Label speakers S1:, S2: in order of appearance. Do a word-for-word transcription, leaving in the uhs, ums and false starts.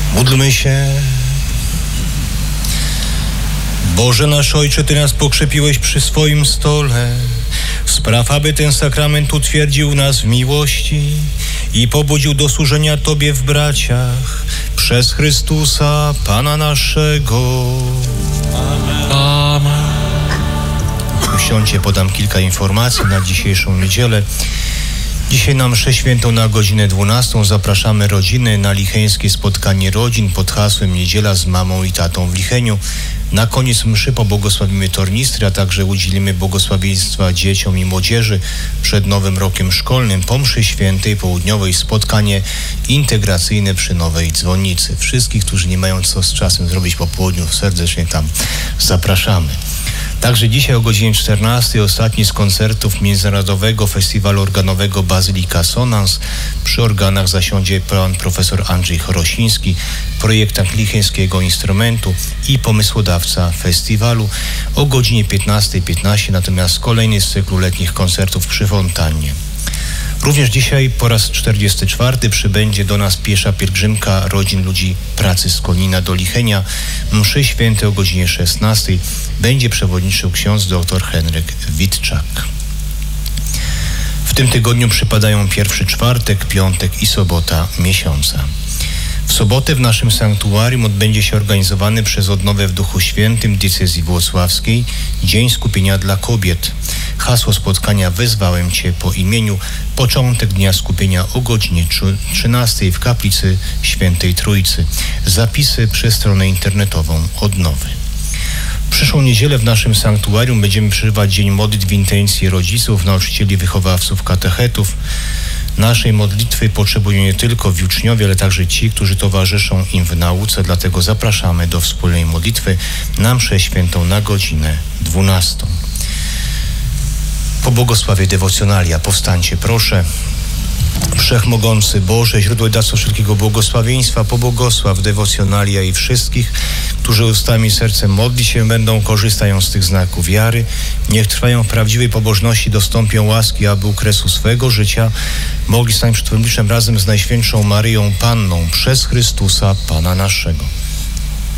S1: Módlmy się. Boże nasz Ojcze, Ty nas pokrzepiłeś przy swoim stole. Spraw, aby ten sakrament utwierdził nas w miłości i pobudził do służenia Tobie w braciach. Przez Chrystusa, Pana naszego.
S2: Amen. Amen.
S1: Usiądźcie, podam kilka informacji na dzisiejszą niedzielę. Dzisiaj na mszę świętą na godzinę dwunastą zapraszamy rodziny na licheńskie spotkanie rodzin pod hasłem Niedziela z mamą i tatą w Licheniu. Na koniec mszy pobłogosławimy tornistry, a także udzielimy błogosławieństwa dzieciom i młodzieży przed nowym rokiem szkolnym. Po mszy świętej południowej spotkanie integracyjne przy Nowej Dzwonnicy. Wszystkich, którzy nie mają co z czasem zrobić po południu, serdecznie tam zapraszamy. Także dzisiaj o godzinie czternastej ostatni z koncertów Międzynarodowego Festiwalu Organowego Bazylika Sonans. Przy organach zasiądzie pan profesor Andrzej Chorosiński, projektant licheńskiego instrumentu i pomysłodawca festiwalu. O godzinie piętnastej piętnaście natomiast kolejny z cyklu letnich koncertów przy fontannie. Również dzisiaj po raz czterdziesty czwarty przybędzie do nas piesza pielgrzymka rodzin ludzi pracy z Konina do Lichenia. Mszy święte o godzinie szesnastej będzie przewodniczył ksiądz dr Henryk Witczak. W tym tygodniu przypadają pierwszy czwartek, piątek i sobota miesiąca. W sobotę w naszym sanktuarium odbędzie się organizowany przez Odnowę w Duchu Świętym diecezji włocławskiej Dzień Skupienia dla Kobiet. Hasło spotkania Wezwałem Cię po imieniu. Początek Dnia Skupienia o godzinie trzynastej w kaplicy Świętej Trójcy. Zapisy przez stronę internetową Odnowy. W przyszłą niedzielę w naszym sanktuarium będziemy przeżywać Dzień Modlitw w intencji rodziców, nauczycieli, wychowawców, katechetów. Naszej modlitwy potrzebują nie tylko uczniowie, ale także ci, którzy towarzyszą im w nauce. Dlatego zapraszamy do wspólnej modlitwy na mszę świętą na godzinę dwunastą. Po błogosławie dewocjonalia powstańcie proszę. Wszechmogący Boże, źródło i dawco wszelkiego błogosławieństwa, pobłogosław dewocjonalia i wszystkich, którzy ustami i sercem modlić się będą, korzystają z tych znaków wiary. Niech trwają w prawdziwej pobożności, dostąpią łaski, aby u kresu swego życia mogli stać przed Twoim obliczem razem z Najświętszą Maryją Panną przez Chrystusa, Pana naszego.